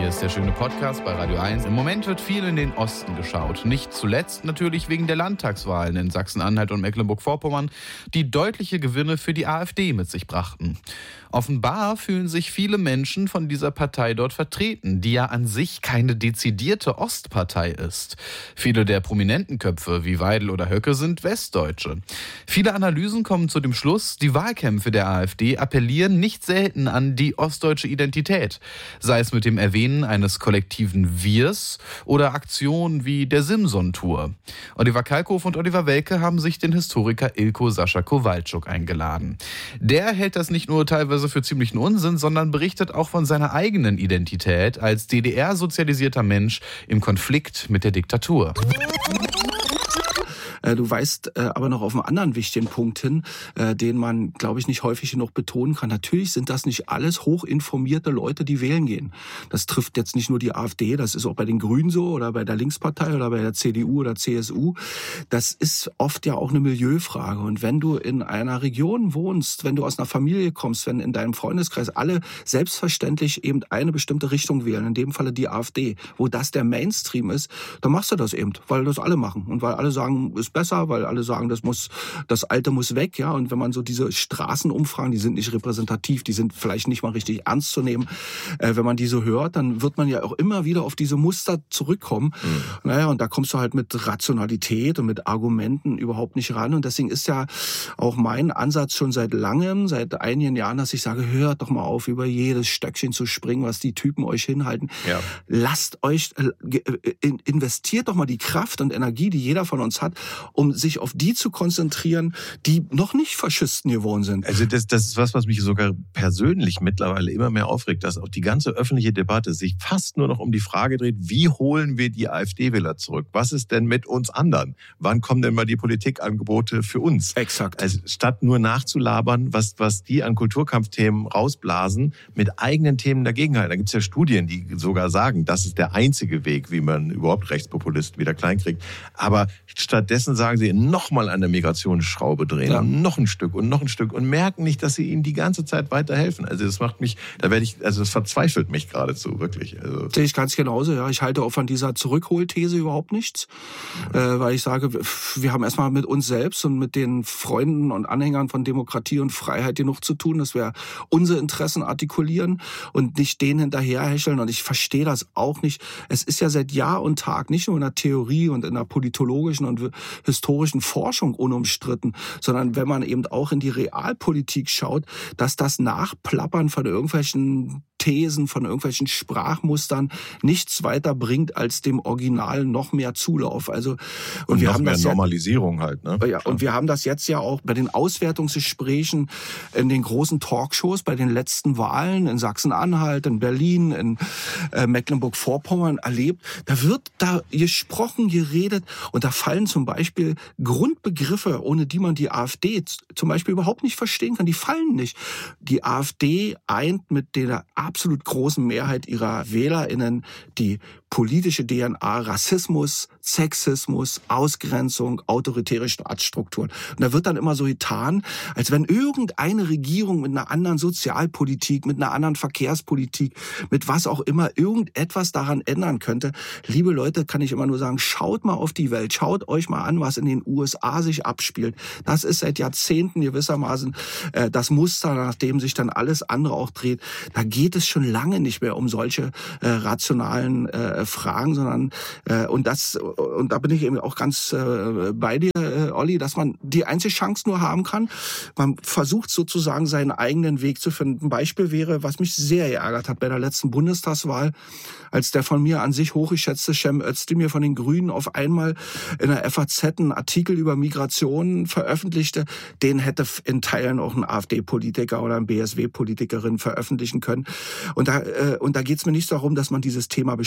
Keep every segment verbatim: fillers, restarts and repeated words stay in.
Hier ist der schöne Podcast bei Radio eins. Im Moment wird viel in den Osten geschaut. Nicht zuletzt natürlich wegen der Landtagswahlen in Sachsen-Anhalt und Mecklenburg-Vorpommern, die deutliche Gewinne für die AfD mit sich brachten. Offenbar fühlen sich viele Menschen von dieser Partei dort vertreten, die ja an sich keine dezidierte Ostpartei ist. Viele der prominenten Köpfe wie Weidel oder Höcke sind Westdeutsche. Viele Analysen kommen zu dem Schluss, die Wahlkämpfe der AfD appellieren nicht selten an die ostdeutsche Identität. Sei es mit dem Erwähnen eines kollektiven Wirs oder Aktionen wie der Simson-Tour. Oliver Kalkofe und Oliver Welke haben sich den Historiker Ilko Sascha Kowalczuk eingeladen. Der hält das nicht nur teilweise für ziemlichen Unsinn, sondern berichtet auch von seiner eigenen Identität als D D R-sozialisierter Mensch im Konflikt mit der Diktatur. Du weist äh, aber noch auf einen anderen wichtigen Punkt hin, äh, den man, glaube ich, nicht häufig genug betonen kann. Natürlich sind das nicht alles hochinformierte Leute, die wählen gehen. Das trifft jetzt nicht nur die AfD, das ist auch bei den Grünen so oder bei der Linkspartei oder bei der C D U oder C S U. Das ist oft ja auch eine Milieufrage. Und wenn du in einer Region wohnst, wenn du aus einer Familie kommst, wenn in deinem Freundeskreis alle selbstverständlich eben eine bestimmte Richtung wählen, in dem Falle die AfD, wo das der Mainstream ist, dann machst du das eben, weil das alle machen und weil alle sagen, ist besser, weil alle sagen, das muss, das Alte muss weg, ja. Und wenn man so diese Straßenumfragen, die sind nicht repräsentativ, die sind vielleicht nicht mal richtig ernst zu nehmen. Äh, wenn man die so hört, dann wird man ja auch immer wieder auf diese Muster zurückkommen. Mhm. Naja, und da kommst du halt mit Rationalität und mit Argumenten überhaupt nicht ran. Und deswegen ist ja auch mein Ansatz schon seit langem, seit einigen Jahren, dass ich sage, hört doch mal auf, über jedes Stöckchen zu springen, was die Typen euch hinhalten. Ja. Lasst euch, äh, investiert doch mal die Kraft und Energie, die jeder von uns hat, um sich auf die zu konzentrieren, die noch nicht Faschisten geworden sind. Also das, das ist was, was mich sogar persönlich mittlerweile immer mehr aufregt, dass auch die ganze öffentliche Debatte sich fast nur noch um die Frage dreht, wie holen wir die AfD-Wähler zurück? Was ist denn mit uns anderen? Wann kommen denn mal die Politikangebote für uns? Exakt. Also statt nur nachzulabern, was, was die an Kulturkampfthemen rausblasen, mit eigenen Themen dagegenhalten. Da gibt es ja Studien, die sogar sagen, das ist der einzige Weg, wie man überhaupt Rechtspopulisten wieder kleinkriegt. Aber stattdessen sagen sie, nochmal an der Migrationsschraube drehen, ja. und noch ein Stück und noch ein Stück und merken nicht, dass sie ihnen die ganze Zeit weiterhelfen. Also das macht mich, da werde ich, also das verzweifelt mich geradezu, wirklich. Also. Sehe ich ganz genauso, ja. Ich halte auch von dieser Zurückholthese überhaupt nichts, ja. äh, weil ich sage, wir haben erstmal mit uns selbst und mit den Freunden und Anhängern von Demokratie und Freiheit genug zu tun, dass wir unsere Interessen artikulieren und nicht denen hinterherhecheln. Und ich verstehe das auch nicht. Es ist ja seit Jahr und Tag, nicht nur in der Theorie und in der politologischen und historischen Forschung unumstritten, sondern wenn man eben auch in die Realpolitik schaut, dass das Nachplappern von irgendwelchen Thesen, von irgendwelchen Sprachmustern nichts weiter bringt als dem Original noch mehr Zulauf. Also und, und wir noch haben mehr das Normalisierung ja, halt, ne? Ja, und wir haben das jetzt ja auch bei den Auswertungsgesprächen in den großen Talkshows, bei den letzten Wahlen in Sachsen-Anhalt, in Berlin, in äh, Mecklenburg-Vorpommern erlebt. Da wird da gesprochen, geredet und da fallen zum Beispiel Grundbegriffe, ohne die man die AfD zum Beispiel überhaupt nicht verstehen kann. Die fallen nicht. Die AfD eint mit der absolut großen Mehrheit ihrer WählerInnen die politische D N A, Rassismus, Sexismus, Ausgrenzung, autoritäre Staatsstrukturen. Und da wird dann immer so getan, als wenn irgendeine Regierung mit einer anderen Sozialpolitik, mit einer anderen Verkehrspolitik, mit was auch immer, irgendetwas daran ändern könnte. Liebe Leute, kann ich immer nur sagen, schaut mal auf die Welt, schaut euch mal an, was in den U S A sich abspielt. Das ist seit Jahrzehnten gewissermaßen äh, das Muster, nach dem sich dann alles andere auch dreht. Da geht es schon lange nicht mehr um solche äh, rationalen äh, Fragen, sondern äh, und das und da bin ich eben auch ganz äh, bei dir, äh, Olli, dass man die einzige Chance nur haben kann. Man versucht sozusagen seinen eigenen Weg zu finden. Ein Beispiel wäre, was mich sehr geärgert hat bei der letzten Bundestagswahl, als der von mir an sich hochgeschätzte Cem Özdemir von den Grünen auf einmal in der F A Z einen Artikel über Migration veröffentlichte, den hätte in Teilen auch ein AfD-Politiker oder ein B S W-Politikerin veröffentlichen können. Und da äh, und da geht es mir nicht darum, dass man dieses Thema beschweigt.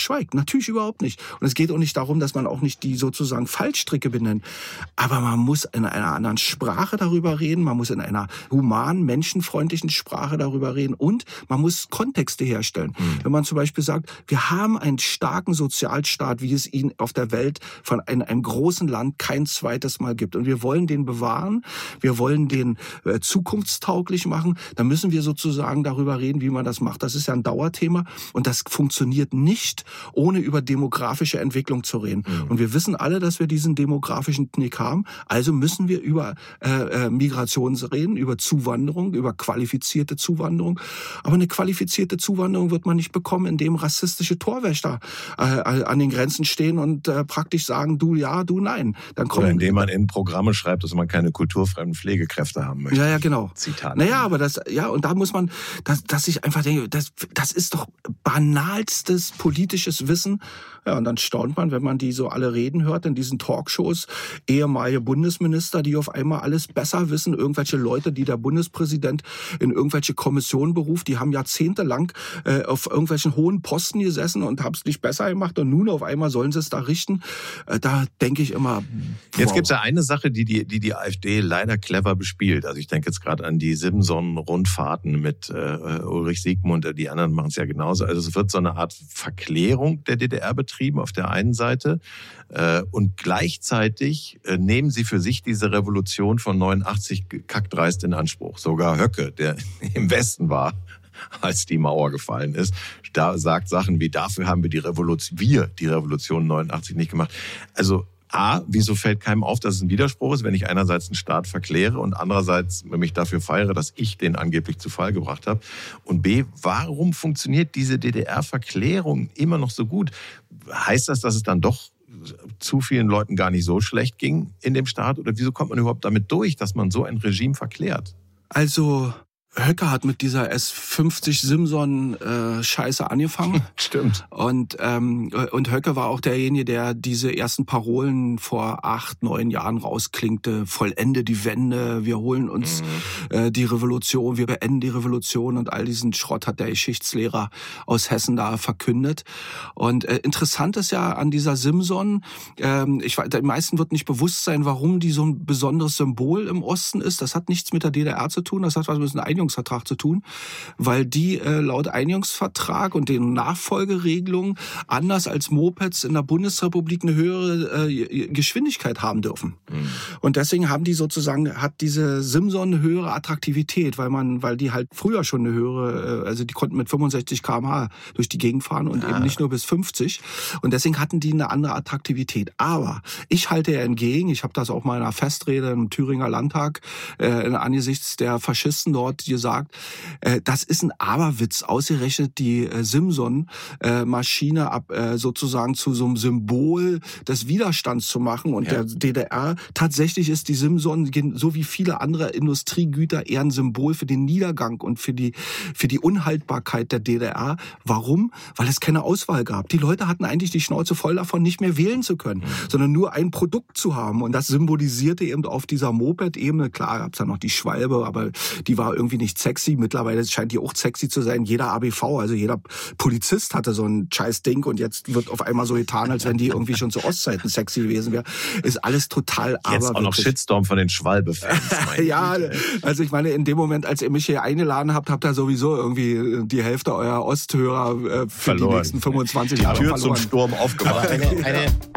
Natürlich überhaupt nicht. Und es geht auch nicht darum, dass man auch nicht die sozusagen Fallstricke benennt. Aber man muss in einer anderen Sprache darüber reden, man muss in einer humanen, menschenfreundlichen Sprache darüber reden und man muss Kontexte herstellen. Mhm. Wenn man zum Beispiel sagt, wir haben einen starken Sozialstaat, wie es ihn auf der Welt von einem, einem großen Land kein zweites Mal gibt. Und wir wollen den bewahren, wir wollen den äh, zukunftstauglich machen, dann müssen wir sozusagen darüber reden, wie man das macht. Das ist ja ein Dauerthema und das funktioniert nicht, ohne über demografische Entwicklung zu reden. Mhm. Und wir wissen alle, dass wir diesen demografischen Knick haben, also müssen wir über äh, äh, Migration reden, über Zuwanderung, über qualifizierte Zuwanderung. Aber eine qualifizierte Zuwanderung wird man nicht bekommen, indem rassistische Torwächter äh, an den Grenzen stehen und äh, praktisch sagen, du ja, du nein. Dann kommen, Oder indem man in Programme schreibt, dass man keine kulturfremden Pflegekräfte haben möchte. Ja, ja, genau. Zitat. Naja, aber das, ja, und da muss man, dass, dass ich einfach denke, das, das ist doch banalstes politisches Wissen. Ja, und dann staunt man, wenn man die so alle reden hört in diesen Talkshows, ehemalige Bundesminister, die auf einmal alles besser wissen, irgendwelche Leute, die der Bundespräsident in irgendwelche Kommissionen beruft, die haben jahrzehntelang äh, auf irgendwelchen hohen Posten gesessen und haben es nicht besser gemacht und nun auf einmal sollen sie es da richten. Äh, da denke ich immer, wow. Jetzt gibt es ja eine Sache, die die, die die AfD leider clever bespielt. Also ich denke jetzt gerade an die Simson-Rundfahrten mit äh, Ulrich Siegmund, die anderen machen es ja genauso. Also es wird so eine Art Verklärung der D D R betrieben auf der einen Seite äh, und gleichzeitig äh, nehmen sie für sich diese Revolution von neunundachtzig kackdreist in Anspruch. Sogar Höcke, der im Westen war, als die Mauer gefallen ist, da sagt Sachen wie, dafür haben wir die Revolution, wir die Revolution neunundachtzig nicht gemacht. Also A, wieso fällt keinem auf, dass es ein Widerspruch ist, wenn ich einerseits einen Staat verkläre und andererseits mich dafür feiere, dass ich den angeblich zu Fall gebracht habe? Und B, warum funktioniert diese D D R-Verklärung immer noch so gut? Heißt das, dass es dann doch zu vielen Leuten gar nicht so schlecht ging in dem Staat? Oder wieso kommt man überhaupt damit durch, dass man so ein Regime verklärt? Also Höcke hat mit dieser S fünfzig Simson äh, Scheiße angefangen. Stimmt. Und ähm, und Höcke war auch derjenige, der diese ersten Parolen vor acht, neun Jahren rausklingte. Vollende die Wende, wir holen uns mhm. äh, die Revolution, wir beenden die Revolution und all diesen Schrott hat der Geschichtslehrer aus Hessen da verkündet. Und äh, interessant ist ja an dieser Simson, ähm, ich weiß, den meisten wird nicht bewusst sein, warum die so ein besonderes Symbol im Osten ist. Das hat nichts mit der D D R zu tun, das hat was mit einem Einigungsvertrag zu tun, weil die äh, laut Einigungsvertrag und den Nachfolgeregelungen anders als Mopeds in der Bundesrepublik eine höhere äh, Geschwindigkeit haben dürfen. Mhm. Und deswegen haben die sozusagen, hat diese Simson eine höhere Attraktivität, weil man, weil die halt früher schon eine höhere, äh, also die konnten mit fünfundsechzig Kilometer pro Stunde durch die Gegend fahren und ah. eben nicht nur bis fünfzig. Und deswegen hatten die eine andere Attraktivität. Aber ich halte ja entgegen, ich habe das auch mal in einer Festrede im Thüringer Landtag äh, angesichts der Faschisten dort gesagt, äh, das ist ein Aberwitz, ausgerechnet die äh, Simson-Maschine äh, ab äh, sozusagen zu so einem Symbol des Widerstands zu machen. Und ja. der D D R, tatsächlich ist die Simson, so wie viele andere Industriegüter, eher ein Symbol für den Niedergang und für die, für die Unhaltbarkeit der D D R. Warum? Weil es keine Auswahl gab. Die Leute hatten eigentlich die Schnauze voll davon, nicht mehr wählen zu können, mhm. sondern nur ein Produkt zu haben. Und das symbolisierte eben auf dieser Moped-Ebene, klar gab es ja noch die Schwalbe, aber die war irgendwie nicht sexy. Mittlerweile scheint die auch sexy zu sein. Jeder A B V, also jeder Polizist hatte so ein scheiß Ding und jetzt wird auf einmal so getan, als wenn die irgendwie schon zu Ostzeiten sexy gewesen wäre. Ist alles total aberwitzig. Jetzt auch noch Shitstorm von den Schwalbe-Fans. Ja, also ich meine, in dem Moment, als ihr mich hier eingeladen habt, habt ihr sowieso irgendwie die Hälfte eurer Osthörer äh, für verloren. Die nächsten fünfundzwanzig Jahre verloren. Die Tür zum Sturm aufgemacht. eine, eine